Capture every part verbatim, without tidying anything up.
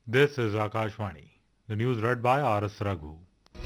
This is Akashvani. The news read by R S. Raghu.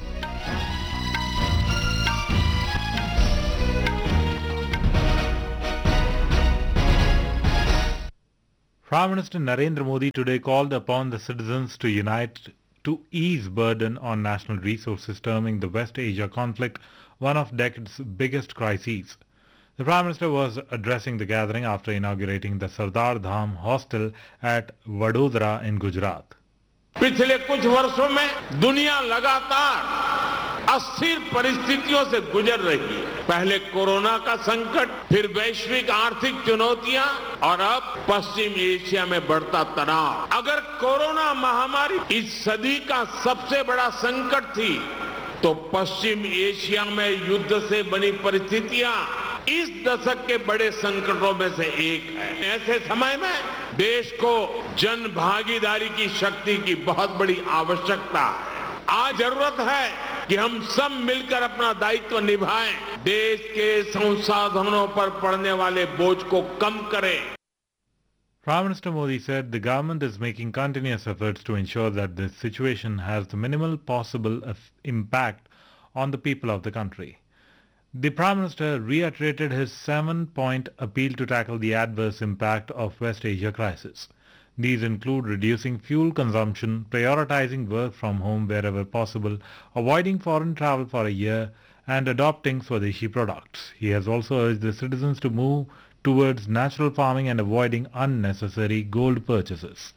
Prime Minister Narendra Modi today called upon the citizens to unite to ease burden on national resources, terming the West Asia conflict one of decade's biggest crises. The Prime Minister was addressing the gathering after inaugurating the Sardar Dham hostel at Vadodara in Gujarat. पिछले कुछ वर्षों में दुनिया लगातार अस्थिर परिस्थितियों से गुजर रही है। पहले कोरोना का संकट, फिर वैश्विक आर्थिक चुनौतियां और अब पश्चिम एशिया में बढ़ता तनाव। अगर कोरोना महामारी इस सदी का सबसे बड़ा संकट थी, तो पश्चिम एशिया में युद्ध से बनी परिस्थितियां इस दशक के बड़े संकटों में से एक है। ऐसे समय में देश को जन भागीदारी की शक्ति की बहुत बड़ी आवश्यकता है। आज जरूरत है कि हम सब मिलकर अपना दायित्व निभाएं, देश के संसाधनों पर पड़ने वाले बोझ को कम करें। Prime Minister Modi said the government is making continuous efforts to ensure that this situation has the minimal possible impact on the people of the country. The Prime Minister reiterated his seven-point appeal to tackle the adverse impact of West Asia crisis. These include reducing fuel consumption, prioritizing work from home wherever possible, avoiding foreign travel for a year, and adopting Swadeshi products. He has also urged the citizens to move towards natural farming and avoiding unnecessary gold purchases.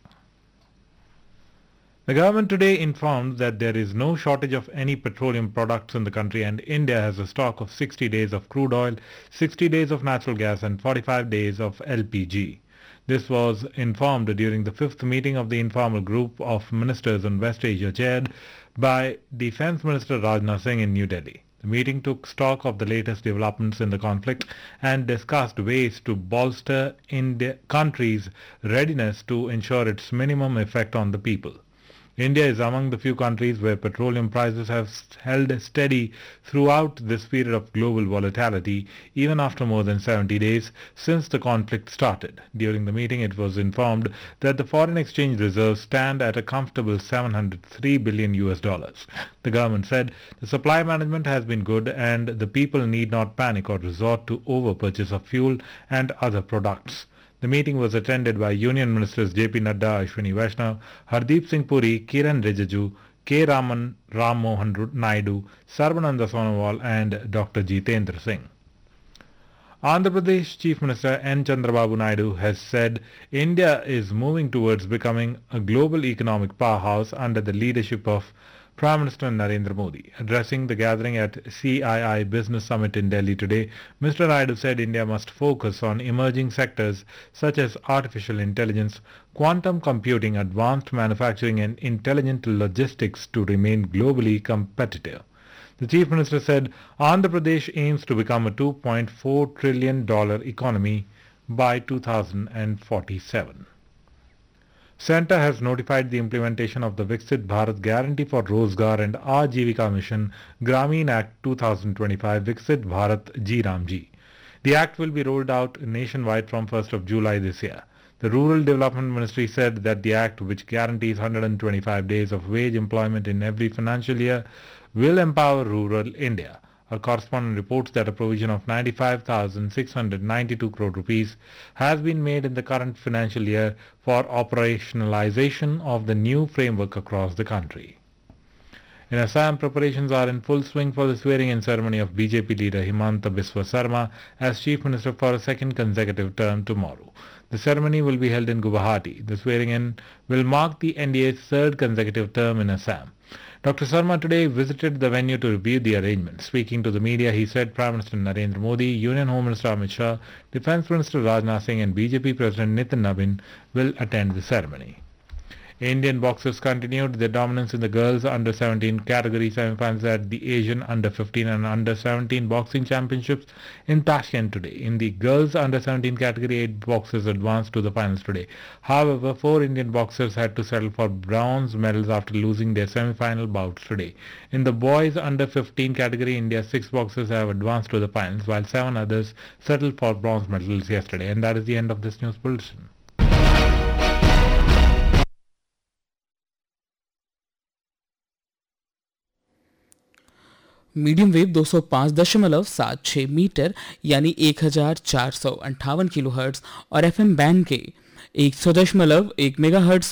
The government today informed that there is no shortage of any petroleum products in the country, and India has a stock of sixty days of crude oil, sixty days of natural gas and forty-five days of L P G. This was informed during the fifth meeting of the informal group of ministers on West Asia chaired by Defence Minister Rajnath Singh in New Delhi. The meeting took stock of the latest developments in the conflict and discussed ways to bolster India's country's readiness to ensure its minimum effect on the people. India is among the few countries where petroleum prices have held steady throughout this period of global volatility, even after more than seventy days since the conflict started. During the meeting, it was informed that the foreign exchange reserves stand at a comfortable seven hundred three billion U S dollars. The government said the supply management has been good and the people need not panic or resort to over-purchase of fuel and other products. The meeting was attended by Union Ministers J P Nadda, Ashwini Vaishnav, Hardeep Singh Puri, Kiran Rijiju, K. Raman Ram Mohan Naidu, Sarbananda Sonowal and Doctor Jitendra Singh. Andhra Pradesh Chief Minister N. Chandrababu Naidu has said India is moving towards becoming a global economic powerhouse under the leadership of Prime Minister Narendra Modi. Addressing the gathering at C I I Business Summit in Delhi today, Mister Naidu said India must focus on emerging sectors such as artificial intelligence, quantum computing, advanced manufacturing and intelligent logistics to remain globally competitive. The Chief Minister said Andhra Pradesh aims to become a two point four trillion dollars economy by two thousand forty-seven. Centre has notified the implementation of the Viksit Bharat Guarantee for Rozgar and Ajivika Mission Grameen Act two thousand twenty-five Viksit Bharat G Ramji. The act will be rolled out nationwide from first of July this year. The Rural Development Ministry said that the act, which guarantees one hundred twenty-five days of wage employment in every financial year, will empower rural India. Our correspondent reports that a provision of ninety-five thousand six hundred ninety-two crore rupees has been made in the current financial year for operationalization of the new framework across the country. In Assam, preparations are in full swing for the swearing-in ceremony of B J P leader Himanta Biswa Sarma as Chief Minister for a second consecutive term tomorrow. The ceremony will be held in Guwahati. The swearing-in will mark the N D A's third consecutive term in Assam. Doctor Sarma today visited the venue to review the arrangements. Speaking to the media, he said Prime Minister Narendra Modi, Union Home Minister Amit Shah, Defence Minister Rajnath Singh and B J P President Nitin Nabin will attend the ceremony. Indian boxers continued their dominance in the girls under seventeen category semi-finals at the Asian under fifteen and under seventeen boxing championships in Tashkent today. In the girls under seventeen category, eight boxers advanced to the finals today. However, four Indian boxers had to settle for bronze medals after losing their semi-final bouts today. In the boys under fifteen category, India's six boxers have advanced to the finals, while seven others settled for bronze medals yesterday. And that is the end of this news bulletin. Medium wave दो सौ पाँच दशमलव सात छह metre यानी एक हजार चार सौ अंठावन किलोहर्ट्ज और एफएम बैंड के एक सौ दशमलव एक मेगाहर्ट्ज